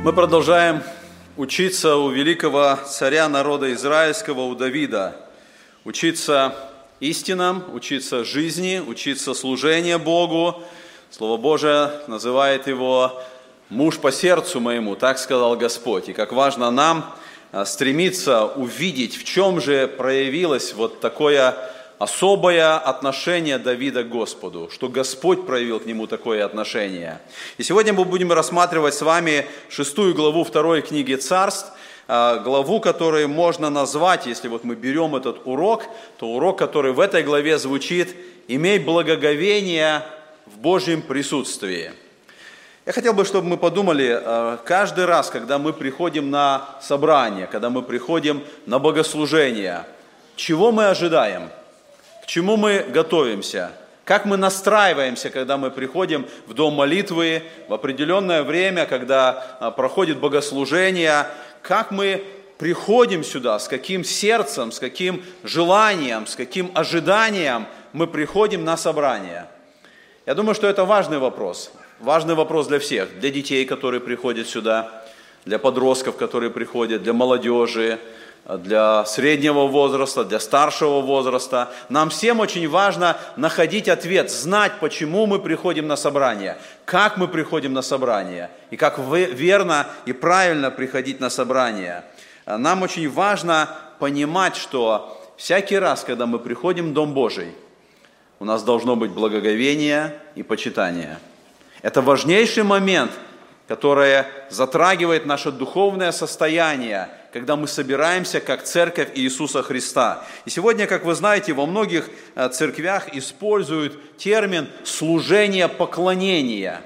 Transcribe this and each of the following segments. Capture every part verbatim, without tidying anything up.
Мы продолжаем учиться у великого царя народа израильского, у Давида. Учиться истинам, учиться жизни, учиться служению Богу. Слово Божие называет его «муж по сердцу моему», так сказал Господь. И как важно нам стремиться увидеть, в чем же проявилось вот такое особое отношение Давида к Господу, что Господь проявил к нему такое отношение. И сегодня мы будем рассматривать с вами шестую главу второй книги Царств, главу, которую можно назвать, если вот мы берем этот урок, то урок, который в этой главе звучит: «Имей благоговение в Божьем присутствии». Я хотел бы, чтобы мы подумали, каждый раз, когда мы приходим на собрание, когда мы приходим на богослужение, чего мы ожидаем? К чему мы готовимся? Как мы настраиваемся, когда мы приходим в дом молитвы в определенное время, когда проходит богослужение? Как мы приходим сюда, с каким сердцем, с каким желанием, с каким ожиданием мы приходим на собрание? Я думаю, что это важный вопрос. Важный вопрос для всех, для детей, которые приходят сюда, для подростков, которые приходят, для молодежи, для среднего возраста, для старшего возраста. Нам всем очень важно находить ответ, знать, почему мы приходим на собрание, как мы приходим на собрание, и как верно и правильно приходить на собрание. Нам очень важно понимать, что всякий раз, когда мы приходим в Дом Божий, у нас должно быть благоговение и почитание. Это важнейший момент, который затрагивает наше духовное состояние, когда мы собираемся как церковь Иисуса Христа. И сегодня, как вы знаете, во многих церквях используют термин «служение поклонения».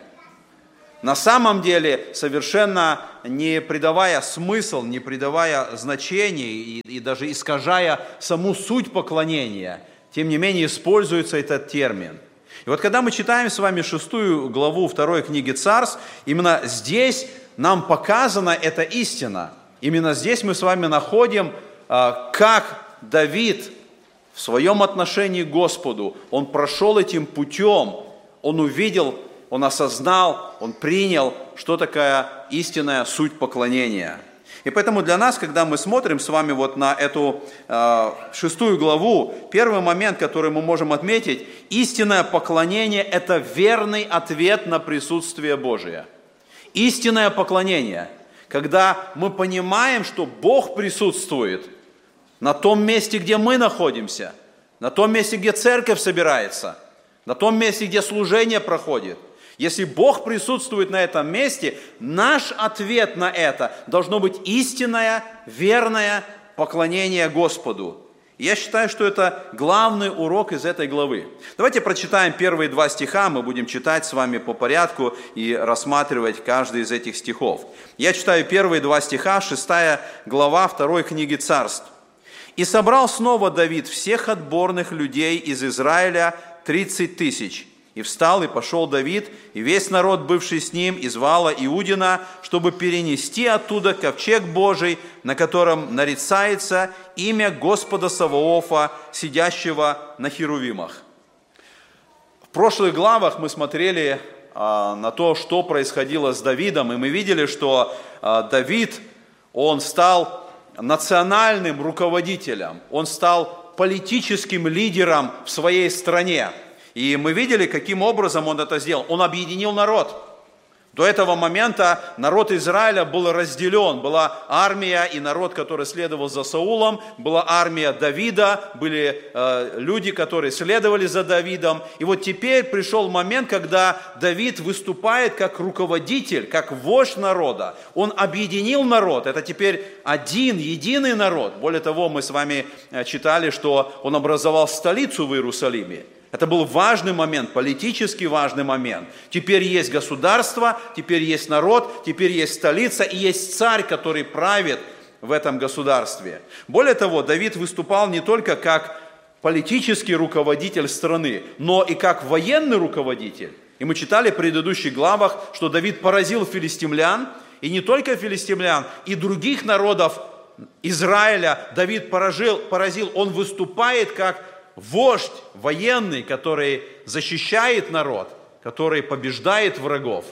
На самом деле, совершенно не придавая смысл, не придавая значения и, и даже искажая саму суть поклонения, тем не менее используется этот термин. И вот когда мы читаем с вами шестую главу второй книги Царств, именно здесь нам показана эта истина. Именно здесь мы с вами находим, как Давид в своем отношении к Господу, он прошел этим путем, он увидел, он осознал, он принял, что такая истинная суть поклонения. И поэтому для нас, когда мы смотрим с вами вот на эту э, шестую главу, первый момент, который мы можем отметить: истинное поклонение – это верный ответ на присутствие Божие. Истинное поклонение, когда мы понимаем, что Бог присутствует на том месте, где мы находимся, на том месте, где церковь собирается, на том месте, где служение проходит. Если Бог присутствует на этом месте, наш ответ на это должно быть истинное, верное поклонение Господу. И я считаю, что это главный урок из этой главы. Давайте прочитаем первые два стиха, мы будем читать с вами по порядку и рассматривать каждый из этих стихов. Я читаю первые два стиха, шестая глава второй книги Царств. «И собрал снова Давид всех отборных людей из Израиля тридцать тысяч. И встал, и пошел Давид, и весь народ, бывший с ним, из Вала Иудина, чтобы перенести оттуда ковчег Божий, на котором нарицается имя Господа Саваофа, сидящего на херувимах». В прошлых главах мы смотрели а, на то, что происходило с Давидом, и мы видели, что а, Давид, он стал национальным руководителем, он стал политическим лидером в своей стране. И мы видели, каким образом он это сделал. Он объединил народ. До этого момента народ Израиля был разделен. Была армия и народ, который следовал за Саулом. Была армия Давида. Были э, люди, которые следовали за Давидом. И вот теперь пришел момент, когда Давид выступает как руководитель, как вождь народа. Он объединил народ. Это теперь один, единый народ. Более того, мы с вами читали, что он образовал столицу в Иерусалиме. Это был важный момент, политически важный момент. Теперь есть государство, теперь есть народ, теперь есть столица и есть царь, который правит в этом государстве. Более того, Давид выступал не только как политический руководитель страны, но и как военный руководитель. И мы читали в предыдущих главах, что Давид поразил филистимлян, и не только филистимлян, и других народов Израиля Давид поразил, поразил. Он выступает как вождь военный, который защищает народ, который побеждает врагов.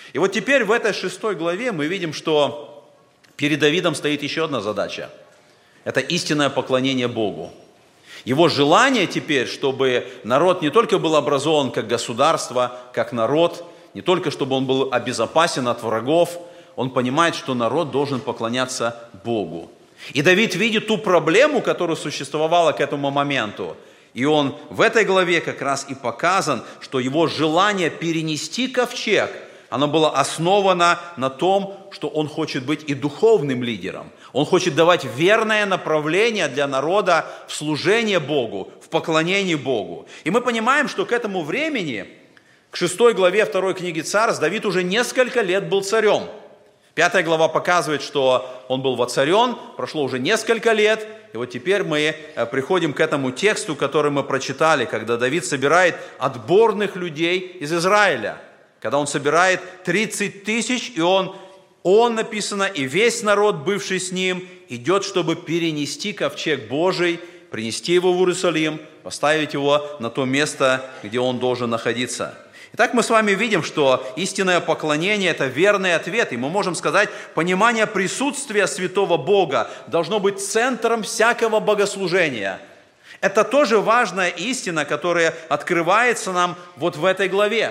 И вот теперь в этой шестой главе мы видим, что перед Давидом стоит еще одна задача. Это истинное поклонение Богу. Его желание теперь, чтобы народ не только был образован как государство, как народ, не только чтобы он был обезопасен от врагов, он понимает, что народ должен поклоняться Богу. И Давид видит ту проблему, которая существовала к этому моменту. И он в этой главе как раз и показан, что его желание перенести ковчег, оно было основано на том, что он хочет быть и духовным лидером. Он хочет давать верное направление для народа в служение Богу, в поклонении Богу. И мы понимаем, что к этому времени, к шестой главе второй книги Царств, Давид уже несколько лет был царем. Пятая глава показывает, что он был воцарен, прошло уже несколько лет, и вот теперь мы приходим к этому тексту, который мы прочитали, когда Давид собирает отборных людей из Израиля, когда он собирает тридцать тысяч, и он, он, написано, и весь народ, бывший с ним, идет, чтобы перенести ковчег Божий, принести его в Иерусалим, поставить его на то место, где он должен находиться. Итак, мы с вами видим, что истинное поклонение – это верный ответ, и мы можем сказать, понимание присутствия святого Бога должно быть центром всякого богослужения. Это тоже важная истина, которая открывается нам вот в этой главе.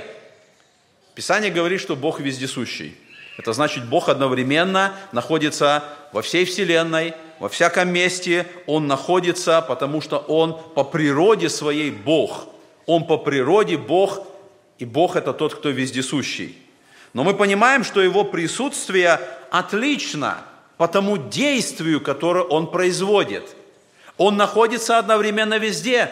Писание говорит, что Бог вездесущий. Это значит, Бог одновременно находится во всей вселенной, во всяком месте Он находится, потому что Он по природе своей Бог. Он по природе Бог, и Бог – это тот, кто вездесущий. Но мы понимаем, что Его присутствие отлично по тому действию, которое Он производит. Он находится одновременно везде,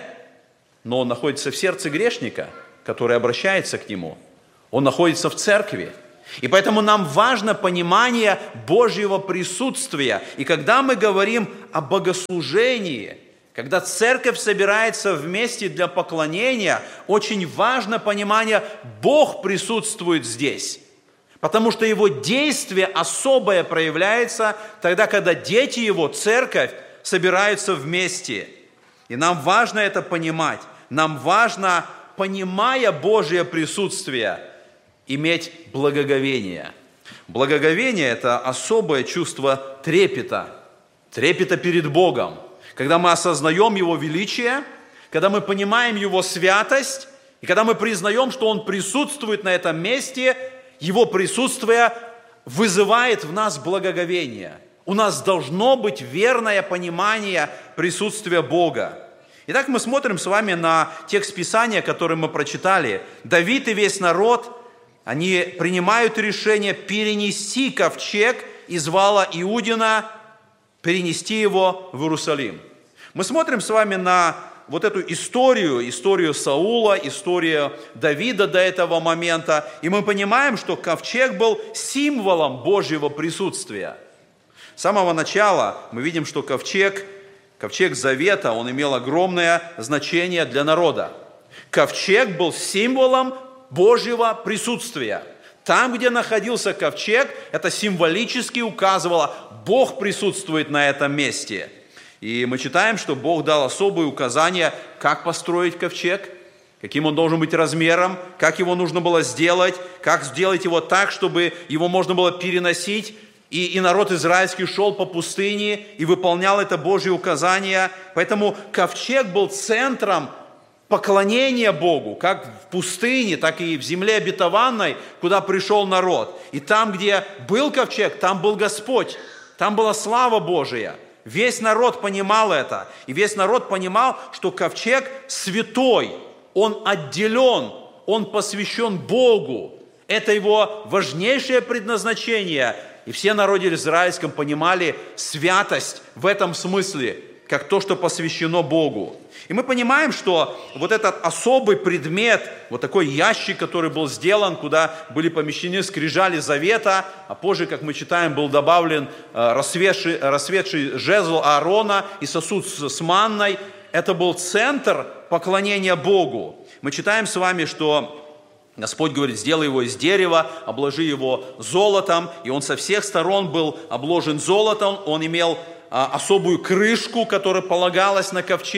но Он находится в сердце грешника, который обращается к Нему. Он находится в церкви. И поэтому нам важно понимание Божьего присутствия. И когда мы говорим о богослужении, когда церковь собирается вместе для поклонения, очень важно понимание, Бог присутствует здесь. Потому что Его действие особое проявляется тогда, когда дети Его, церковь, собираются вместе. И нам важно это понимать. Нам важно, понимая Божье присутствие, иметь благоговение. Благоговение – это особое чувство трепета, трепета перед Богом. Когда мы осознаем Его величие, когда мы понимаем Его святость, и когда мы признаем, что Он присутствует на этом месте, Его присутствие вызывает в нас благоговение. У нас должно быть верное понимание присутствия Бога. Итак, мы смотрим с вами на текст Писания, который мы прочитали. Давид и весь народ, они принимают решение перенести ковчег из вала Иудина, перенести его в Иерусалим. Мы смотрим с вами на вот эту историю, историю Саула, историю Давида до этого момента, и мы понимаем, что ковчег был символом Божьего присутствия. С самого начала мы видим, что ковчег, ковчег Завета, он имел огромное значение для народа. Ковчег был символом Божьего присутствия. Там, где находился ковчег, это символически указывало, Бог присутствует на этом месте. И мы читаем, что Бог дал особые указания, как построить ковчег, каким он должен быть размером, как его нужно было сделать, как сделать его так, чтобы его можно было переносить. И, и народ израильский шел по пустыне и выполнял это Божье указание. Поэтому ковчег был центром поклонение Богу, как в пустыне, так и в земле обетованной, куда пришел народ. И там, где был ковчег, там был Господь, там была слава Божия. Весь народ понимал это. И весь народ понимал, что ковчег святой, он отделен, он посвящен Богу. Это его важнейшее предназначение. И все народы израильском понимали святость в этом смысле, как то, что посвящено Богу. И мы понимаем, что вот этот особый предмет, вот такой ящик, который был сделан, куда были помещены скрижали завета, а позже, как мы читаем, был добавлен рассветший, рассветший жезл Аарона и сосуд с манной, это был центр поклонения Богу. Мы читаем с вами, что Господь говорит, сделай его из дерева, обложи его золотом, и он со всех сторон был обложен золотом, он имел особую крышку, которая полагалась на ковчег,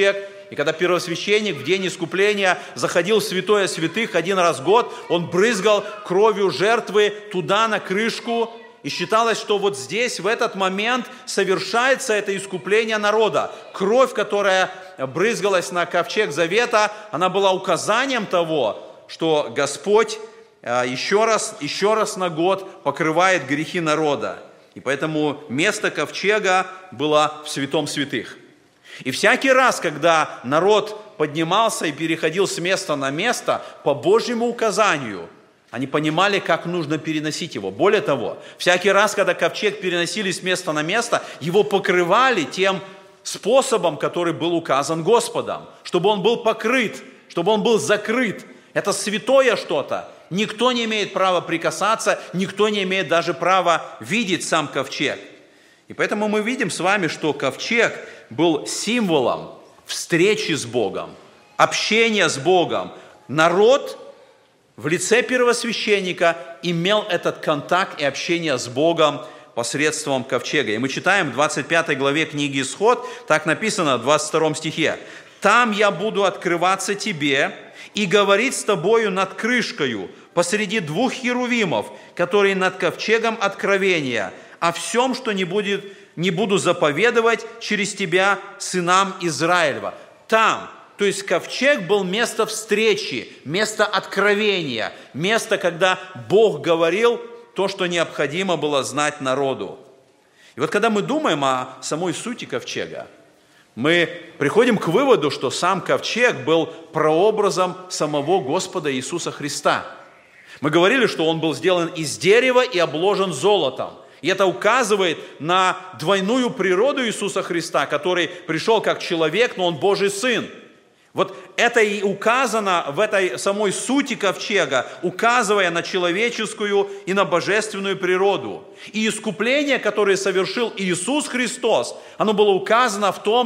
И когда первосвященник в день искупления заходил в святое святых один раз в год, он брызгал кровью жертвы туда, на крышку. И считалось, что вот здесь, в этот момент, совершается это искупление народа. Кровь, которая брызгалась на ковчег завета, она была указанием того, что Господь еще раз, еще раз на год покрывает грехи народа. И поэтому место ковчега было в святом святых. И всякий раз, когда народ поднимался и переходил с места на место, по Божьему указанию, они понимали, как нужно переносить его. Более того, всякий раз, когда ковчег переносили с места на место, его покрывали тем способом, который был указан Господом, чтобы он был покрыт, чтобы он был закрыт. Это святое что-то. Никто не имеет права прикасаться, никто не имеет даже права видеть сам ковчег. И поэтому мы видим с вами, что ковчег был символом встречи с Богом, общения с Богом. Народ в лице первосвященника имел этот контакт и общение с Богом посредством ковчега. И мы читаем в двадцать пятой главе книги Исход, так написано в двадцать втором стихе. «Там я буду открываться тебе и говорить с тобою над крышкою посреди двух херувимов, которые над ковчегом откровения, о всем, что не, будет, не буду заповедовать через тебя сынам Израилева». Там, то есть ковчег был место встречи, место откровения, место, когда Бог говорил то, что необходимо было знать народу. И вот когда мы думаем о самой сути ковчега, мы приходим к выводу, что сам ковчег был прообразом самого Господа Иисуса Христа. Мы говорили, что он был сделан из дерева и обложен золотом. И это указывает на двойную природу Иисуса Христа, который пришел как человек, но он Божий Сын. Вот это и указано в этой самой сути ковчега, указывая на человеческую и на божественную природу. И искупление, которое совершил Иисус Христос, оно было указано в том,